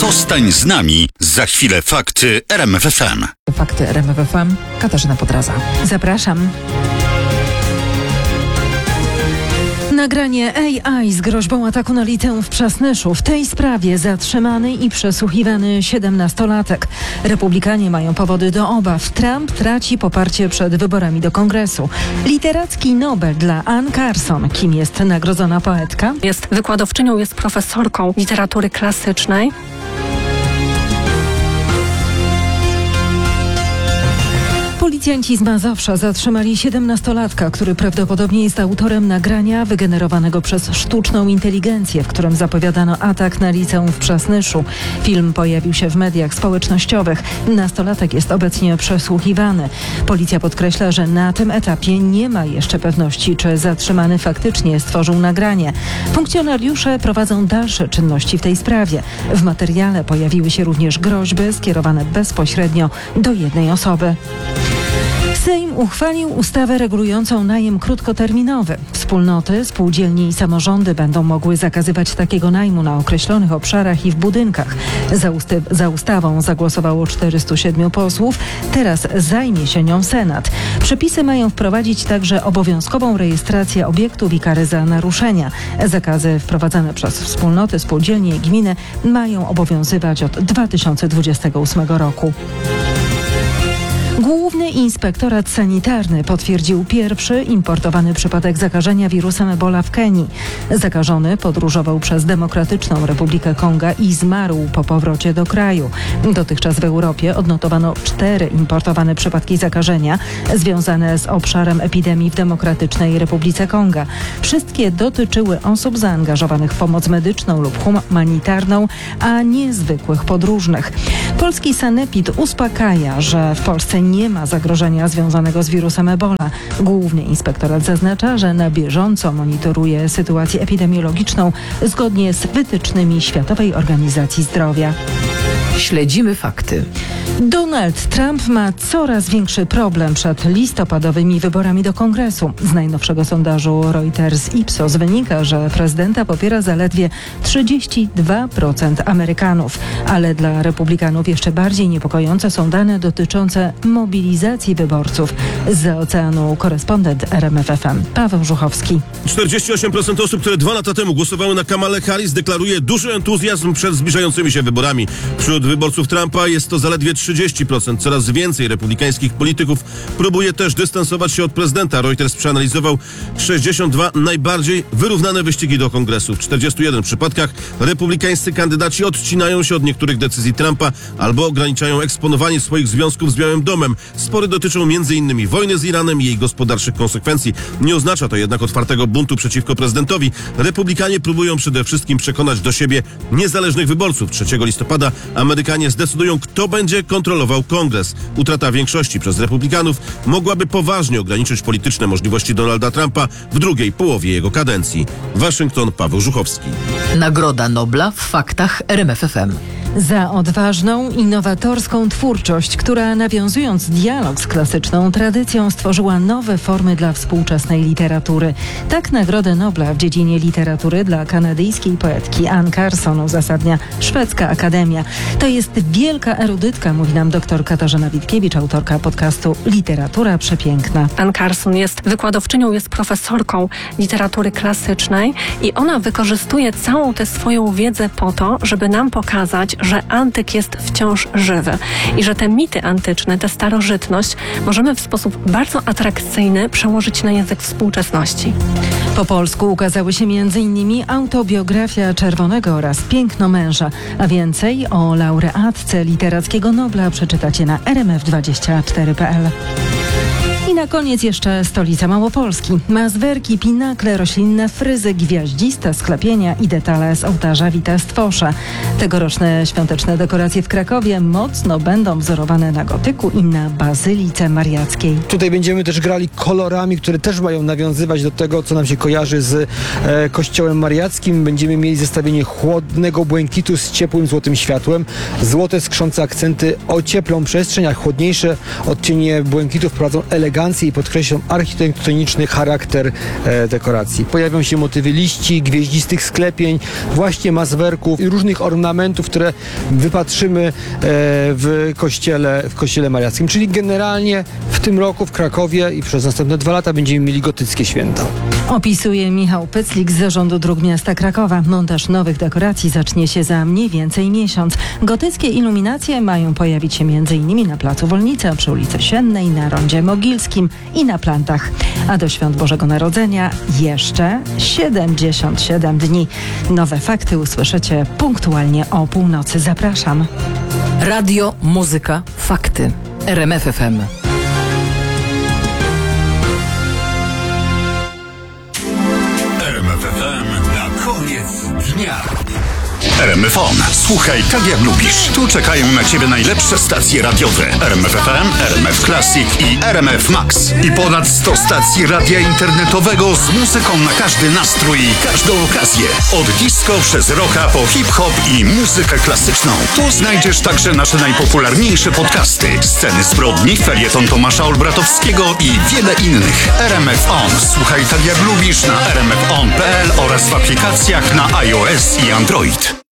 Zostań z nami. Za chwilę fakty RMF FM. Fakty RMF FM. Katarzyna Podraza. Zapraszam. Nagranie AI z groźbą ataku na liceum w Przasnyszu. W tej sprawie zatrzymany i przesłuchiwany 17-latek. Republikanie mają powody do obaw. Trump traci poparcie przed wyborami do Kongresu. Literacki Nobel dla Ann Carson. Kim jest nagrodzona poetka? Jest wykładowczynią, jest profesorką literatury klasycznej. Policjanci z Mazowsza zatrzymali 17-latka, który prawdopodobnie jest autorem nagrania wygenerowanego przez sztuczną inteligencję, w którym zapowiadano atak na liceum w Przasnyszu. Film pojawił się w mediach społecznościowych. Nastolatek jest obecnie przesłuchiwany. Policja podkreśla, że na tym etapie nie ma jeszcze pewności, czy zatrzymany faktycznie stworzył nagranie. Funkcjonariusze prowadzą dalsze czynności w tej sprawie. W materiale pojawiły się również groźby skierowane bezpośrednio do jednej osoby. Sejm uchwalił ustawę regulującą najem krótkoterminowy. Wspólnoty, spółdzielnie i samorządy będą mogły zakazywać takiego najmu na określonych obszarach i w budynkach. Za ustawą zagłosowało 407 posłów. Teraz zajmie się nią Senat. Przepisy mają wprowadzić także obowiązkową rejestrację obiektów i kary za naruszenia. Zakazy wprowadzane przez wspólnoty, spółdzielnie i gminy mają obowiązywać od 2028 roku. Główny Inspektorat Sanitarny potwierdził pierwszy importowany przypadek zakażenia wirusem Ebola w Kenii. Zakażony podróżował przez Demokratyczną Republikę Konga i zmarł po powrocie do kraju. Dotychczas w Europie odnotowano 4 importowane przypadki zakażenia związane z obszarem epidemii w Demokratycznej Republice Konga. Wszystkie dotyczyły osób zaangażowanych w pomoc medyczną lub humanitarną, a nie zwykłych podróżnych. Polski sanepid uspokaja, że w Polsce nie ma zagrożenia związanego z wirusem Ebola. Główny Inspektorat zaznacza, że na bieżąco monitoruje sytuację epidemiologiczną zgodnie z wytycznymi Światowej Organizacji Zdrowia. Śledzimy fakty. Donald Trump ma coraz większy problem przed listopadowymi wyborami do Kongresu. Z najnowszego sondażu Reuters Ipsos wynika, że prezydenta popiera zaledwie 32% Amerykanów. Ale dla republikanów jeszcze bardziej niepokojące są dane dotyczące mobilizacji wyborców. Zza oceanu korespondent RMF FM Paweł Żuchowski. 48% osób, które 2 lata temu głosowały na Kamalę Harris, deklaruje duży entuzjazm przed zbliżającymi się wyborami. Wśród wyborców Trumpa jest to zaledwie 30%. Coraz więcej republikańskich polityków próbuje też dystansować się od prezydenta. Reuters przeanalizował 62 najbardziej wyrównane wyścigi do Kongresu. W 41 przypadkach republikańscy kandydaci odcinają się od niektórych decyzji Trumpa albo ograniczają eksponowanie swoich związków z Białym Domem. Spory dotyczą m.in. wojny z Iranem i jej gospodarczych konsekwencji. Nie oznacza to jednak otwartego buntu przeciwko prezydentowi. Republikanie próbują przede wszystkim przekonać do siebie niezależnych wyborców. 3 listopada Amerykanie zdecydują, kto będzie kontrolował Kongres. Utrata większości przez republikanów mogłaby poważnie ograniczyć polityczne możliwości Donalda Trumpa w drugiej połowie jego kadencji. Waszyngton, Paweł Żuchowski. Nagroda Nobla w faktach RMF FM. Za odważną, innowatorską twórczość, która nawiązując dialog z klasyczną tradycją stworzyła nowe formy dla współczesnej literatury. Tak Nagrodę Nobla w dziedzinie literatury dla kanadyjskiej poetki Ann Carson uzasadnia Szwedzka Akademia. To jest wielka erudytka, mówi nam dr Katarzyna Witkiewicz, autorka podcastu Literatura Przepiękna. Ann Carson jest wykładowczynią, jest profesorką literatury klasycznej i ona wykorzystuje całą tę swoją wiedzę po to, żeby nam pokazać, że antyk jest wciąż żywy i że te mity antyczne, tę starożytność możemy w sposób bardzo atrakcyjny przełożyć na język współczesności. Po polsku ukazały się m.in. autobiografia Czerwonego oraz Piękno męża, a więcej o laureatce Literackiego Nobla przeczytacie na rmf24.pl. I na koniec jeszcze stolica Małopolski. Mazwerki, pinakle, roślinne fryzy, gwiaździste sklepienia i detale z ołtarza wita stwosze. Tegoroczne świąteczne dekoracje w Krakowie mocno będą wzorowane na gotyku i na bazylice mariackiej. Tutaj będziemy też grali kolorami, które też mają nawiązywać do tego, co nam się kojarzy z kościołem mariackim. Będziemy mieli zestawienie chłodnego błękitu z ciepłym złotym światłem. Złote skrzące akcenty ocieplą przestrzeń, a chłodniejsze odcienie błękitu wprowadzą elegancję elegancję i podkreślą architektoniczny charakter dekoracji. Pojawią się motywy liści, gwieździstych sklepień, właśnie mazwerków i różnych ornamentów, które wypatrzymy w kościele mariackim. Czyli generalnie w tym roku w Krakowie i przez następne 2 lata będziemy mieli gotyckie święta. Opisuje Michał Pyclik z Zarządu Dróg Miasta Krakowa. Montaż nowych dekoracji zacznie się za mniej więcej miesiąc. Gotyckie iluminacje mają pojawić się m.in. na Placu Wolnicy, przy ulicy Siennej, na Rondzie Mogilskim i na Plantach. A do Świąt Bożego Narodzenia jeszcze 77 dni. Nowe fakty usłyszycie punktualnie o północy. Zapraszam. Radio, muzyka, fakty. RMF FM. RMF FM na koniec dnia. RMF On. Słuchaj tak jak lubisz. Tu czekają na Ciebie najlepsze stacje radiowe. RMF FM, RMF Classic i RMF Max. I ponad 100 stacji radia internetowego z muzyką na każdy nastrój i każdą okazję. Od disco przez rocka po hip-hop i muzykę klasyczną. Tu znajdziesz także nasze najpopularniejsze podcasty. Sceny zbrodni, felieton Tomasza Olbratowskiego i wiele innych. RMF On. Słuchaj tak jak lubisz na rmfon.pl oraz w aplikacjach na iOS i Android.